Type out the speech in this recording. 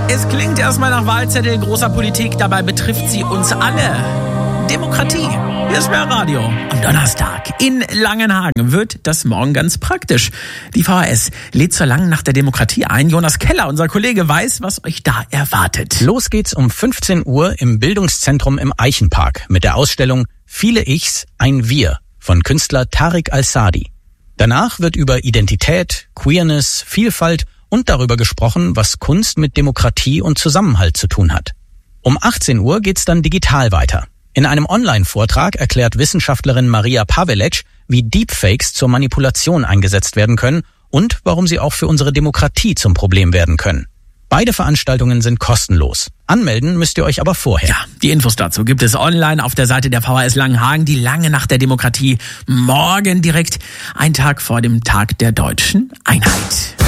Es klingt erstmal nach Wahlzettel großer Politik, dabei betrifft sie uns alle. Demokratie. Hier ist mehr Radio. Am Donnerstag in Langenhagen wird das morgen ganz praktisch. Die VHS lädt zur langen Nacht der Demokratie ein. Jonas Keller, unser Kollege, weiß, was euch da erwartet. Los geht's um 15 Uhr im Bildungszentrum im Eichenpark mit der Ausstellung Viele Ichs, ein Wir von Künstler Tariq Al-Sadi. Danach wird über Identität, Queerness, Vielfalt und darüber gesprochen, was Kunst mit Demokratie und Zusammenhalt zu tun hat. Um 18 Uhr geht's dann digital weiter. In einem Online-Vortrag erklärt Wissenschaftlerin Maria Pavelec, wie Deepfakes zur Manipulation eingesetzt werden können und warum sie auch für unsere Demokratie zum Problem werden können. Beide Veranstaltungen sind kostenlos. Anmelden müsst ihr euch aber vorher. Ja, die Infos dazu gibt es online auf der Seite der VHS Langenhagen. Die lange Nacht der Demokratie morgen direkt, ein Tag vor dem Tag der deutschen Einheit.